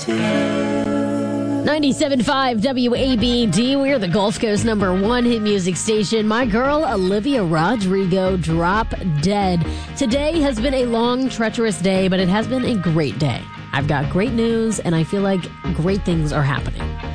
97.5 WABD. We're the Gulf Coast #1 hit music station. My girl, Olivia Rodrigo, drop dead. Today has been a long, treacherous day, but it has been a great day. I've got great news, and I feel like great things are happening.